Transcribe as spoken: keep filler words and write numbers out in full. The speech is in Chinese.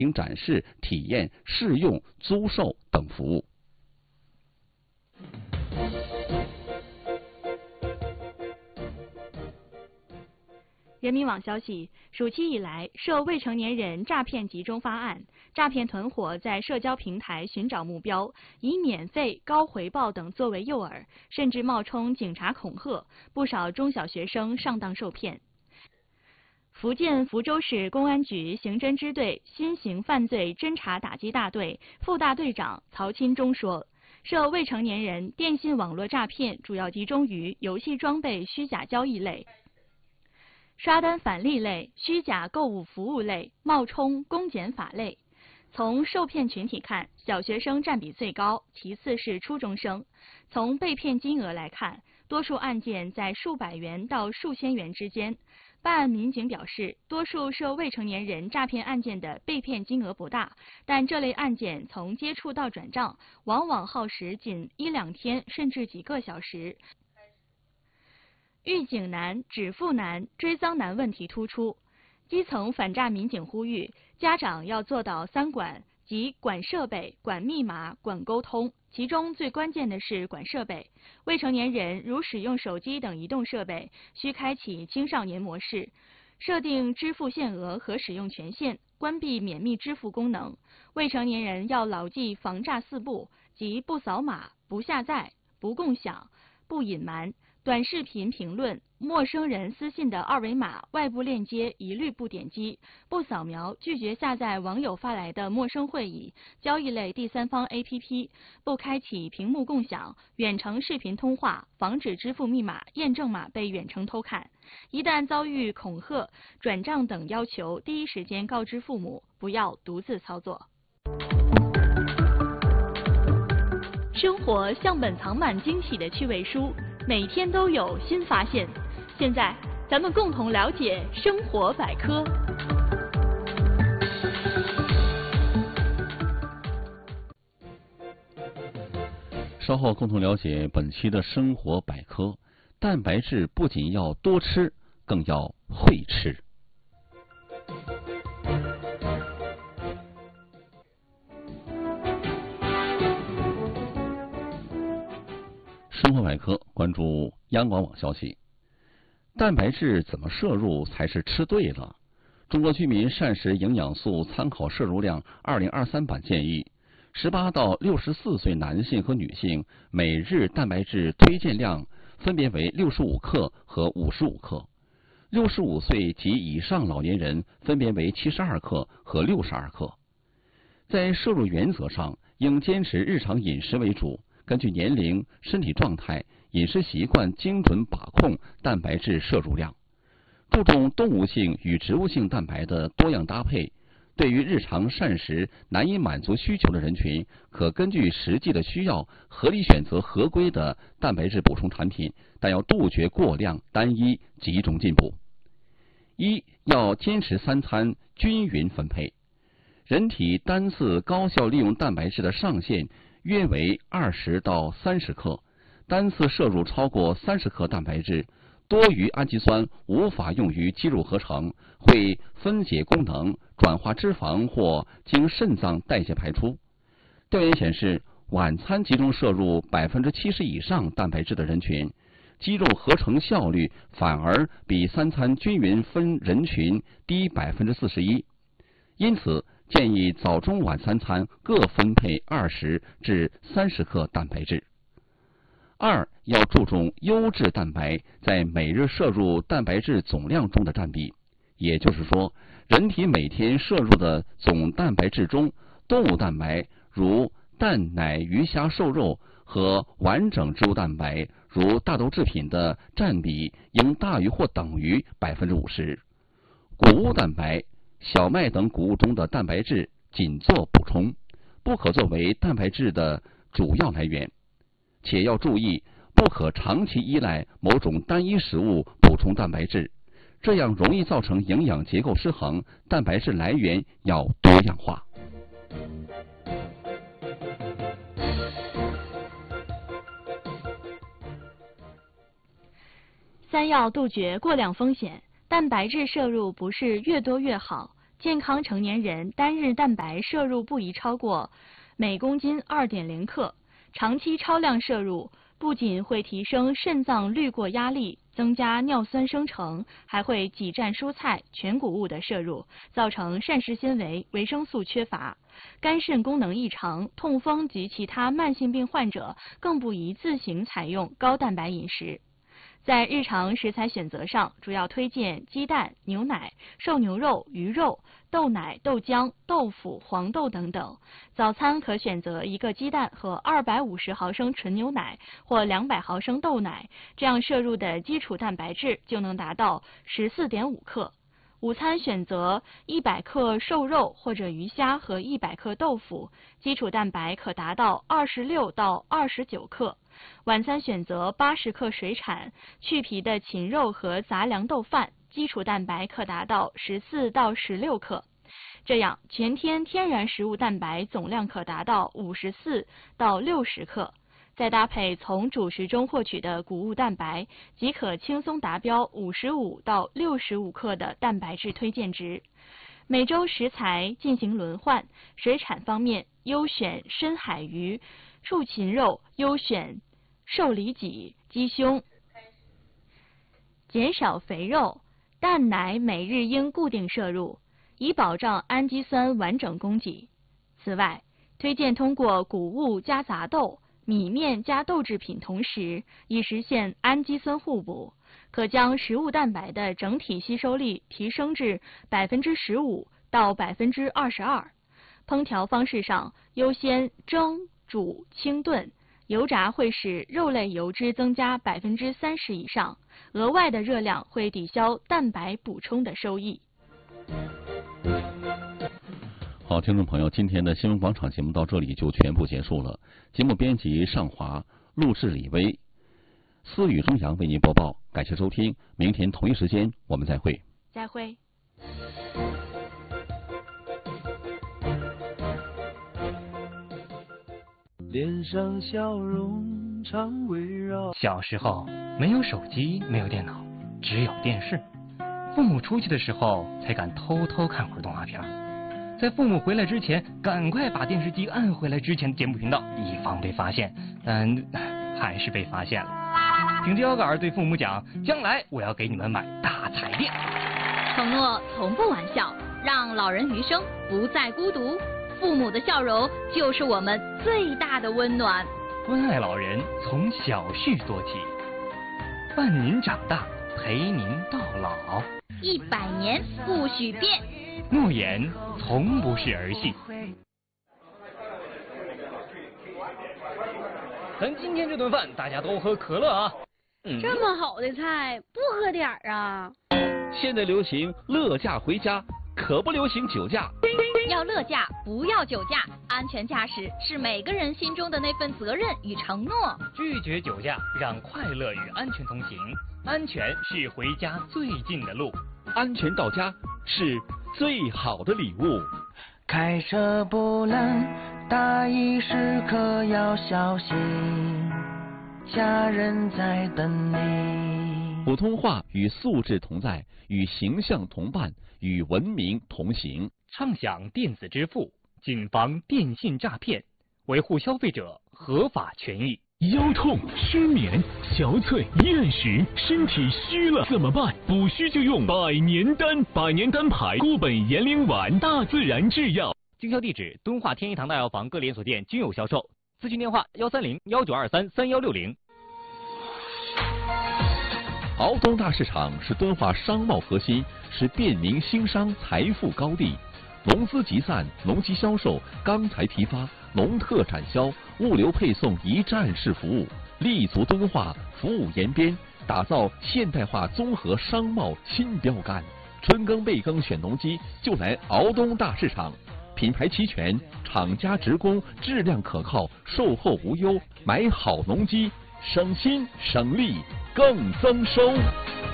行展示、体验、试用、租售等服务。 人民网消息，暑期以来，涉未成年人诈骗集中发案，诈骗团伙在社交平台寻找目标，以免费、高回报等作为诱饵，甚至冒充警察恐吓，不少中小学生上当受骗。福建福州市公安局刑侦支队新型犯罪侦查打击大队副大队长曹钦忠说，涉未成年人电信网络诈骗主要集中于游戏装备虚假交易类、刷单返利类、虚假购物服务类、冒充公检法类。从受骗群体看，小学生占比最高，其次是初中生。从被骗金额来看，多数案件在数百元到数千元之间。办案民警表示，多数涉未成年人诈骗案件的被骗金额不大，但这类案件从接触到转账，往往耗时仅一两天甚至几个小时。预警难、止付难、追赃难问题突出。基层反诈民警呼吁，家长要做到三管，即管设备、管密码、管沟通。其中最关键的是管设备。未成年人如使用手机等移动设备，需开启青少年模式，设定支付限额和使用权限，关闭免密支付功能。未成年人要牢记防诈四不，即不扫码、不下载、不共享、不隐瞒。短视频评论、陌生人私信的二维码、外部链接一律不点击，不扫描，拒绝下载网友发来的陌生会议、交易类第三方 A P P， 不开启屏幕共享、远程视频通话，防止支付密码、验证码被远程偷看。一旦遭遇恐吓、转账等要求，第一时间告知父母，不要独自操作。生活像本藏满惊喜的趣味书，每天都有新发现。现在，咱们共同了解生活百科。 稍后共同了解本期的生活百科。蛋白质不仅要多吃，更要会吃。生活百科关注央广网消息，蛋白质怎么摄入才是吃对了？中国居民膳食营养素参考摄入量二零二三版建议，十八到六十四岁男性和女性每日蛋白质推荐量分别为六十五克和五十五克，六十五岁及以上老年人分别为七十二克和六十二克。在摄入原则上，应坚持日常饮食为主，根据年龄、身体状态、饮食习惯精准把控蛋白质摄入量，注重动物性与植物性蛋白的多样搭配。对于日常膳食难以满足需求的人群，可根据实际的需要合理选择合规的蛋白质补充产品，但要杜绝过量、单一、集中进补。一、要坚持三餐均匀分配。人体单次高效利用蛋白质的上限约为二十到三十克，单次摄入超过三十克蛋白质，多余氨基酸无法用于肌肉合成，会分解功能，转化脂肪或经肾脏代谢排出。调研显示，晚餐集中摄入百分之七十以上蛋白质的人群，肌肉合成效率反而比三餐均匀分人群低百分之四十一。因此，建议早中晚三餐各分配二十至三十克蛋白质。二、要注重优质蛋白在每日摄入蛋白质总量中的占比，也就是说，人体每天摄入的总蛋白质中，动物蛋白如蛋、奶、鱼、虾、瘦肉和完整植物蛋白如大豆制品的占比应大于或等于百分之五十。谷物蛋白、小麦等谷物中的蛋白质仅做补充，不可作为蛋白质的主要来源。且要注意，不可长期依赖某种单一食物补充蛋白质，这样容易造成营养结构失衡，蛋白质来源要多样化。 三要杜绝过量风险，蛋白质摄入不是越多越好， 健康成年人单日蛋白摄入不宜超过每公斤 二点零 克，长期超量摄入不仅会提升肾脏滤过压力，增加尿酸生成，还会挤占蔬菜、全谷物的摄入，造成膳食纤维、维生素缺乏。肝肾功能异常、痛风及其他慢性病患者更不宜自行采用高蛋白饮食。在日常食材选择上，主要推荐鸡蛋、牛奶、瘦牛肉、鱼肉、豆奶、豆浆、豆腐、黄豆等等。早餐可选择一个鸡蛋和二百五十毫升纯牛奶或两百毫升豆奶，这样摄入的基础蛋白质就能达到 十四点五 克。午餐选择一百克瘦肉或者鱼虾和一百克豆腐，基础蛋白可达到二十六到二十九克。晚餐选择八十克水产、去皮的禽肉和杂粮豆饭，基础蛋白可达到十四到十六克。这样全天天然食物蛋白总量可达到五十四到六十克。再搭配从主食中获取的谷物蛋白，即可轻松达标五十五到六十五克的蛋白质推荐值。每周食材进行轮换，水产方面优选深海鱼，畜禽肉优选瘦里脊、鸡胸。减少肥肉，蛋奶每日应固定摄入，以保障氨基酸完整供给。此外，推荐通过谷物加杂豆、米面加豆制品同时，以实现氨基酸互补，可将食物蛋白的整体吸收率提升至 百分之十五 到 百分之二十二。烹调方式上，优先蒸、煮、清炖，油炸会使肉类油脂增加 百分之三十 以上，额外的热量会抵消蛋白补充的收益。 好，听众朋友，今天的新闻广场节目到这里就全部结束了。节目编辑尚华，录制李威，思雨中阳为您播报。感谢收听，明天同一时间我们再会。 再会。 脸上笑容常围绕。 小时候没有手机，没有电脑，只有电视。父母出去的时候才敢偷偷看会儿动画片，在父母回来之前，赶快把电视机按回来之前的节目频道，以防被发现。但还是被发现了。挺着腰杆对父母讲，将来我要给你们买大彩电。 承诺从不玩笑，让老人余生不再孤独。父母的笑容就是我们最大的温暖。 关爱老人从小事做起，伴您长大，陪您到老。 一百年不许变， 诺言从不是儿戏。咱今天这顿饭大家都喝可乐啊！ 嗯、这么好的菜不喝点儿啊？ 现在流行乐驾回家，可不流行酒驾。 要乐驾，不要酒驾。安全驾驶是每个人心中的那份责任与承诺。 拒绝酒驾，让快乐与安全同行。安全是回家最近的路， 安全到家是最好的礼物。 开车不能大意，时刻要小心，家人在等你。 普通话与素质同在，与形象同伴，与文明同行。 畅享电子支付，谨防电信诈骗，维护消费者合法权益。 腰痛、失眠、憔悴、厌食，身体虚了怎么办？补虚就用百年丹，百年丹牌固本延龄丸，大自然制药。 经销地址：敦化天一堂大药房各连锁店均有销售。咨询电话：幺三零幺九二三三幺六零。 敖东大市场是敦化商贸核心，是便民兴商财富高地。农资集散、农机销售、钢材批发、农特产销、物流配送一站式服务，立足敦化，服务延边，打造现代化综合商贸新标杆。春耕备耕选农机，就来敖东大市场。品牌齐全，厂家直供，质量可靠，售后无忧。买好农机，省心省力更增收。